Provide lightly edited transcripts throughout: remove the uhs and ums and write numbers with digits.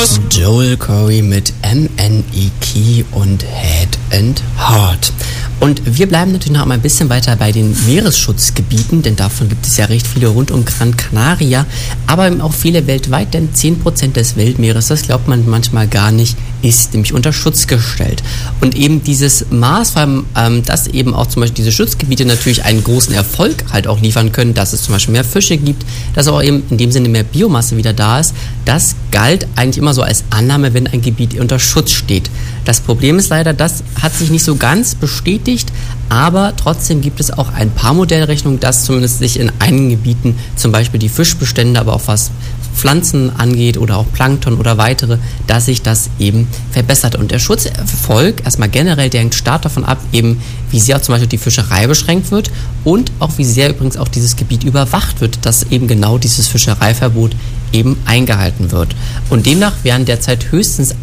Joel Corry mit MNEK und Head and Heart. Und wir bleiben natürlich noch mal ein bisschen weiter bei den Meeresschutzgebieten, denn davon gibt es ja recht viele rund um Gran Canaria, aber eben auch viele weltweit, denn 10% des Weltmeeres, das glaubt man manchmal gar nicht, ist nämlich unter Schutz gestellt. Und eben dieses Maß, dass eben auch zum Beispiel diese Schutzgebiete natürlich einen großen Erfolg halt auch liefern können, dass es zum Beispiel mehr Fische gibt, dass auch eben in dem Sinne mehr Biomasse wieder da ist, das galt eigentlich immer so als Annahme, wenn ein Gebiet unter Schutz steht. Das Problem ist leider, das hat sich nicht so ganz bestätigt, aber trotzdem gibt es auch ein paar Modellrechnungen, dass zumindest sich in einigen Gebieten zum Beispiel die Fischbestände, aber auch was Pflanzen angeht oder auch Plankton oder weitere, dass sich das eben verbessert. Und der Schutzerfolg, erstmal generell, der hängt stark davon ab, eben wie sehr auch zum Beispiel die Fischerei beschränkt wird und auch wie sehr übrigens auch dieses Gebiet überwacht wird, dass eben genau dieses Fischereiverbot eben eingehalten wird. Und demnach werden derzeit höchstens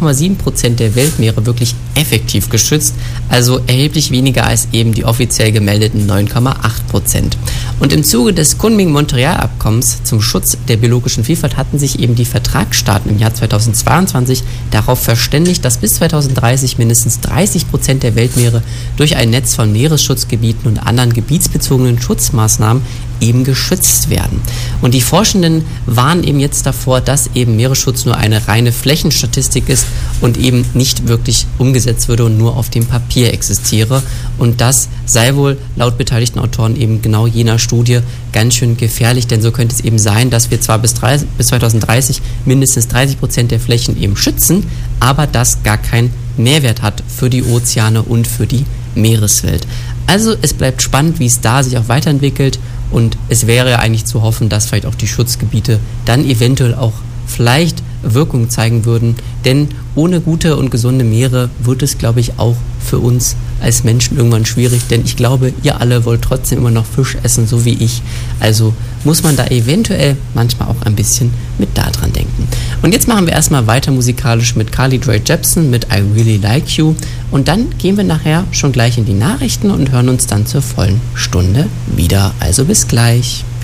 1,7% der Weltmeere wirklich effektiv geschützt, also erheblich weniger als eben die offiziell gemeldeten 9,8%. Und im Zuge des Kunming-Montreal-Abkommens zum Schutz der biologischen Vielfalt hatten sich eben die Vertragsstaaten im Jahr 2022 darauf verständigt, dass bis 2030 mindestens 30% der Weltmeere durch ein Netz von Meeresschutzgebieten und anderen gebietsbezogenen Schutzmaßnahmen eben geschützt werden. Und die Forschenden warnen eben jetzt davor, dass eben Meeresschutz nur eine reine Flächenstatistik ist und eben nicht wirklich umgesetzt würde und nur auf dem Papier existiere. Und das sei wohl laut beteiligten Autoren eben genau jener Studie ganz schön gefährlich, denn so könnte es eben sein, dass wir zwar bis 2030 mindestens 30% der Flächen eben schützen, aber das gar keinen Mehrwert hat für die Ozeane und für die Meereswelt. Also es bleibt spannend, wie es da sich auch weiterentwickelt. Und es wäre eigentlich zu hoffen, dass vielleicht auch die Schutzgebiete dann eventuell auch vielleicht Wirkung zeigen würden. Denn ohne gute und gesunde Meere wird es, glaube ich, auch für uns als Menschen irgendwann schwierig. Denn ich glaube, ihr alle wollt trotzdem immer noch Fisch essen, so wie ich. Also muss man da eventuell manchmal auch ein bisschen mit da dran denken. Und jetzt machen wir erstmal weiter musikalisch mit Carly Rae Jepsen mit I Really Like You. Und dann gehen wir nachher schon gleich in die Nachrichten und hören uns dann zur vollen Stunde wieder. Also bis gleich.